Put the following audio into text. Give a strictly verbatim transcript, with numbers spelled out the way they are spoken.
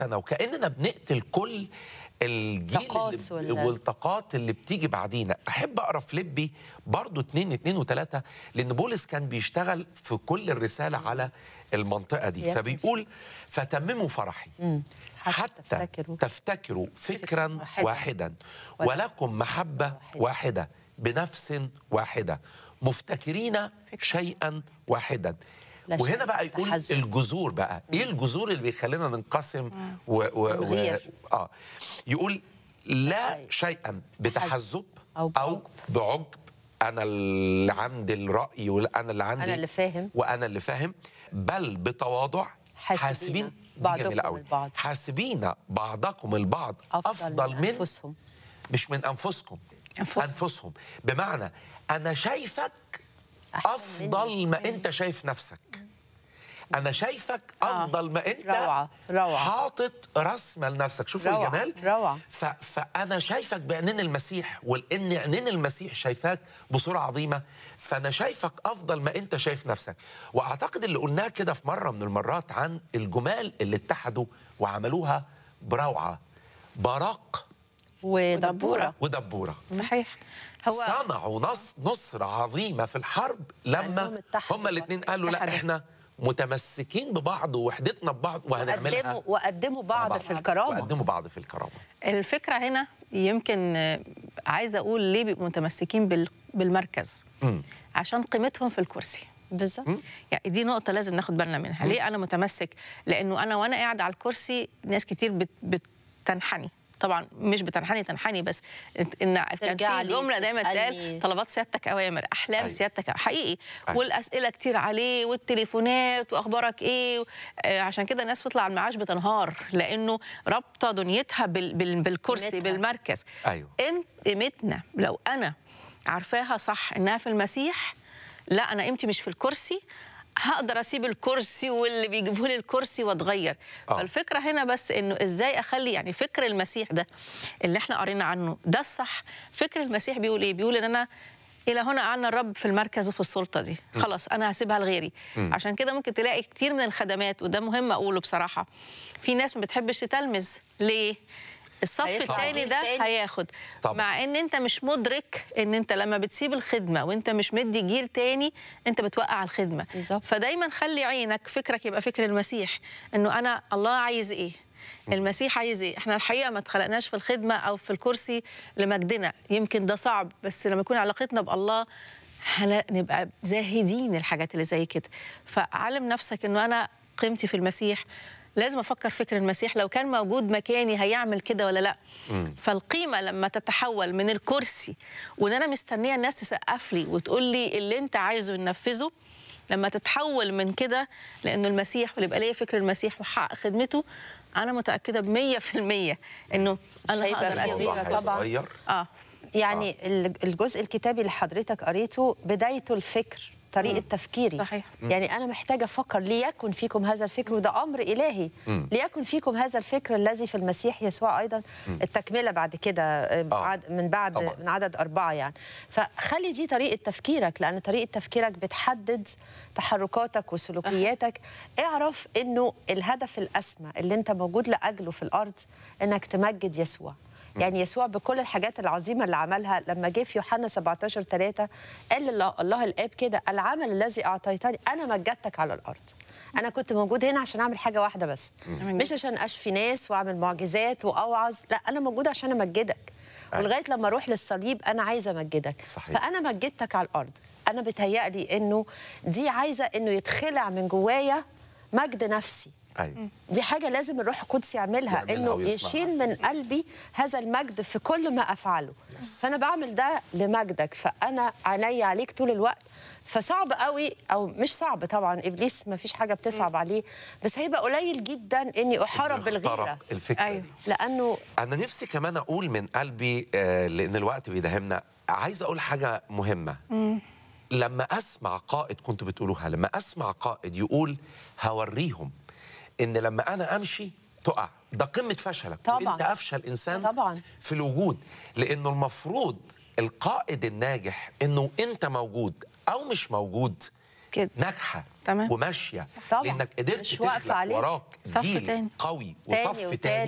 سنة، وكأننا بنقتل كل الجيل طاقات اللي ولا- والطاقات اللي بتيجي بعدينا. احب اقرا فيليبي برضو اتنين اتنين وتلاتة، لان بولس كان بيشتغل في كل الرساله على المنطقه دي، يكفي. فبيقول فتمموا فرحي حتى حتى تفتكروا تفتكروا فكرا واحدا. واحدا ولكم محبه واحده بنفس واحده مفتكرين شيئا واحدا. لا شيء وهنا بقى يقول تحزن. الجذور بقى ايه الجذور اللي بيخلينا ننقسم و و و ونغير. اه يقول لا شيء. شيئا بتحزب أو او بعجب، انا اللي عندي الراي وانا اللي عندي أنا اللي فاهم. وانا اللي فاهم، بل بتواضع حاسبين دي بعضكم جميلة قوي. البعض. حاسبين بعضكم البعض افضل من أنفسهم. مش من انفسكم أنفسهم. انفسهم بمعنى انا شايفك أحسن افضل مني. ما انت شايف نفسك. انا شايفك افضل ما انت روعة، روعة. حاطط رسمه لنفسك. شوفوا روعة، الجمال. روعة. ف... فانا شايفك بعينين المسيح، ولان عينين المسيح شايفاك بصوره عظيمه، فانا شايفك افضل ما انت شايف نفسك. واعتقد اللي قلناه كده في مره من المرات عن الجمال اللي اتحدوا وعملوها بروعه، براق ودبورة. ودبوره. صحيح. هو صنعوا نص نصرة عظيمة في الحرب لأنهم لما اتحدوا. هما الاثنين قالوا لا اتحدوا. احنا متمسكين ببعض ووحدتنا ببعض وهنعملها وقدموا وقدموا بعض في الكرامة. وقدموا بعض في الكرامة. الفكرة هنا يمكن آه، عايزة أقول ليه بيبقوا متمسكين بال- بالمركز. مم. عشان قيمتهم في الكرسي. بالظبط. يعني دي نقطة لازم ناخد بالنا منها. ليه أنا متمسك؟ لأنه أنا وأنا قاعد على الكرسي ناس كتير بت بتنحني. طبعا مش بتنحني تنحني بس ان كان ترجع في لي جمله دايما تسألني. تقال طلبات سيادتك اوامر، احلام أيوة. سيادتك حقيقي. أيوة. والاسئله كتير عليه والتليفونات واخبارك ايه. آه، عشان كده الناس بتطلع على المعاش بتنهار لانه رابطه دنيتها بال بال بالكرسي قيمتها. بالمركز. أيوة. قيمت- قيمتنا لو انا عارفاها صح انها في المسيح، لا انا قيمتي مش في الكرسي، هقدر اسيب الكرسي واللي بيجيبوا لي الكرسي واتغير. آه. فالفكره هنا بس انه ازاي اخلي يعني فكر المسيح ده اللي احنا قرينا عنه ده الصح. فكر المسيح بيقول ايه؟ بيقول ان انا الى هنا اعلن الرب في المركز وفي السلطه دي، خلاص انا هسيبها لغيري. عشان كده ممكن تلاقي كتير من الخدمات، وده مهم اقوله بصراحه، في ناس ما بتحبش تتلمذ. ليه؟ الصف هيطلع الثاني جيل ده تاني. هياخد. طبعا. مع ان انت مش مدرك ان انت لما بتسيب الخدمه وانت مش مدي جيل تاني انت بتوقع الخدمه. بالظبط. فدايما خلي عينك فكرك يبقى فكر المسيح، انه انا الله عايز ايه، المسيح عايز ايه. احنا الحقيقه ما اتخلقناش في الخدمه او في الكرسي لمجدنا، يمكن ده صعب، بس لما يكون علاقتنا بالله هنبقى زاهدين الحاجات اللي زي كده. فعلم نفسك انه انا قيمتي في المسيح، لازم افكر فكر المسيح، لو كان موجود مكاني هيعمل كده ولا لا. فالقيمه لما تتحول من الكرسي وان انا مستنيه الناس تسقف لي وتقول لي اللي انت عايزه ننفذه، لما تتحول من كده لانه المسيح واللي يبقى ليا فكر المسيح وحقق خدمته، انا متاكده بمية في المية انه انا هيبقى هقدر في اسيب. غيرة طبعاً. هيتغير. اه يعني الجزء الكتابي اللي حضرتك قريته بدايته الفكر، طريقة تفكيري. صحيح. يعني أنا محتاجة أفكر ليكن فيكم هذا الفكر، وده أمر إلهي. ليكن فيكم هذا الفكر الذي في المسيح يسوع أيضا. التكملة بعد كده آه، بعد- من بعد طبعاً. من عدد أربعة يعني. فخلي دي طريقة تفكيرك، لأن طريقة تفكيرك بتحدد تحركاتك وسلوكياتك. اعرف إنه الهدف الأسمى اللي أنت موجود لأجله في الأرض إنك تمجد يسوع. يعني يسوع بكل الحاجات العظيمه اللي عملها، لما جه في يوحنا سبعتاشر ثلاثة قال الله, الله الاب كده: العمل الذي اعطيتني انا مجدتك على الارض. انا كنت موجود هنا عشان اعمل حاجه واحده بس، مش عشان اشفي ناس واعمل معجزات واوعظ، لا انا موجود عشان امجدك. ولغايه لما اروح للصليب انا عايزه امجدك. صحيح. فانا مجدتك على الارض. انا بتهيألي انه دي عايزه انه يتخلع من جوايا مجد نفسي. أيوة. دي حاجة لازم الروح القدس يعملها، يعملها إنه ويصنعها. يشيل من قلبي هذا المجد في كل ما أفعله. فأنا بعمل ده لمجدك، فأنا عيني عليك طول الوقت. فصعب قوي، أو مش صعب طبعا، إبليس ما فيش حاجة بتصعب عليه، بس هيبقى قليل جدا إني أحارب بالغيرة، اخترق الفكرة أيوة. دي. لأنه أنا نفسي كمان أقول من قلبي آه، لأن الوقت بيداهمنا، عايز أقول حاجة مهمة. لما أسمع قائد، كنت بتقولوها، لما أسمع قائد يقول هوريهم إن لما أنا أمشي تقع، ده قمة فشلك. طبعاً. أنت أفشل إنسان طبعاً. في الوجود، لأنه المفروض القائد الناجح إنه أنت موجود أو مش موجود كده. ناجحه تمام. وماشيه، طبعاً. لانك قدرت مش واقفة تخلق عليه. وراك صف جيل تاني. قوي تاني وصف وتالت تاني